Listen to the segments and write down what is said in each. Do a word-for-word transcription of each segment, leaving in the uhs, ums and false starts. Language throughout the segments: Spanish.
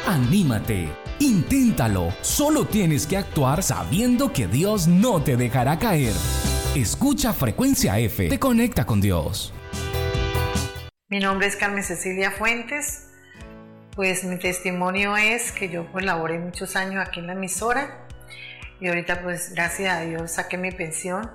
Anímate, inténtalo. Solo tienes que actuar sabiendo que Dios no te dejará caer. Escucha Frecuencia F, te conecta con Dios. Mi nombre es Carmen Cecilia Fuentes. Pues mi testimonio es que yo pues laboré muchos años aquí en la emisora y ahorita pues gracias a Dios saqué mi pensión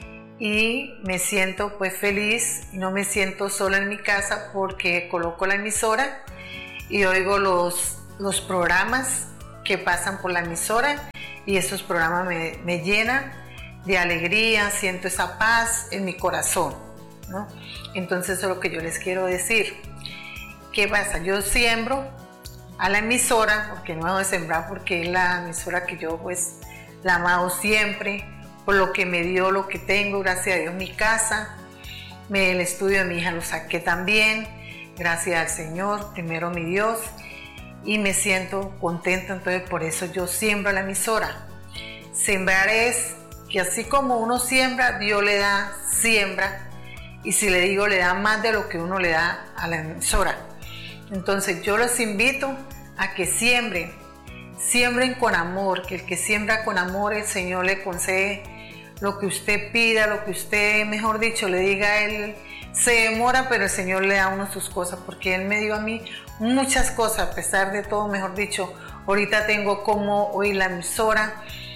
y me siento pues feliz y no me siento sola en mi casa porque coloco la emisora y oigo los, los programas que pasan por la emisora y esos programas me, me llenan de alegría, siento esa paz en mi corazón, ¿no? Entonces eso es lo que yo les quiero decir. ¿Qué pasa? Yo siembro a la emisora, porque no hago de sembrar, porque es la emisora que yo pues la he amado siempre, por lo que me dio, lo que tengo, gracias a Dios, mi casa, me, el estudio de mi hija lo saqué también, gracias al Señor, primero mi Dios, y me siento contenta, entonces por eso yo siembro a la emisora. Sembrar es que así como uno siembra, Dios le da siembra, y si le digo, le da más de lo que uno le da a la emisora. Entonces yo los invito a que siembren, siembren con amor, que el que siembra con amor el Señor le concede lo que usted pida, lo que usted, mejor dicho, le diga a Él. Se demora, pero el Señor le da a uno sus cosas, porque Él me dio a mí muchas cosas, a pesar de todo, mejor dicho, ahorita tengo como oír la emisora,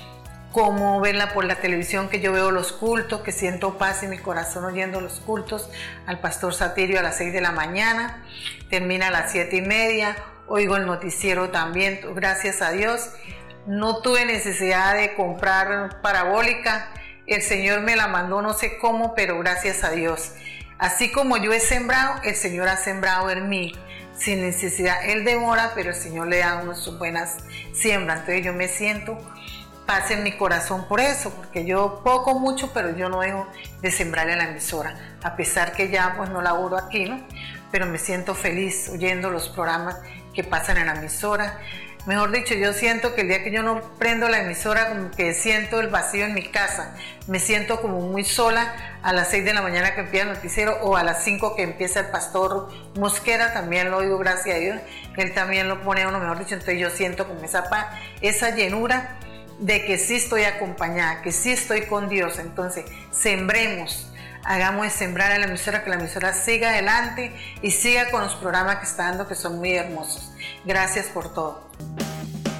como verla por la televisión, que yo veo los cultos, que siento paz en mi corazón oyendo los cultos, al pastor Satirio a las seis de la mañana, termina a las siete y media, oigo el noticiero también, gracias a Dios. No tuve necesidad de comprar parabólica, el Señor me la mandó no sé cómo, pero gracias a Dios. Así como yo he sembrado, el Señor ha sembrado en mí, sin necesidad. Él demora, pero el Señor le da unas sus buenas siembras, entonces yo me siento paz en mi corazón por eso, porque yo poco, mucho, pero yo no dejo de sembrar en la emisora, a pesar que ya pues no laburo aquí, ¿no? Pero me siento feliz oyendo los programas que pasan en la emisora. Mejor dicho, yo siento que el día que yo no prendo la emisora, como que siento el vacío en mi casa, me siento como muy sola a las seis de la mañana que empieza el noticiero o a las cinco que empieza el pastor Mosquera, también lo oigo, gracias a Dios, él también lo pone a uno, mejor dicho, entonces yo siento como esa paz, esa llenura de que sí estoy acompañada, que sí estoy con Dios. Entonces sembremos, hagamos de sembrar a la emisora, que la emisora siga adelante y siga con los programas que está dando, que son muy hermosos. Gracias por todo.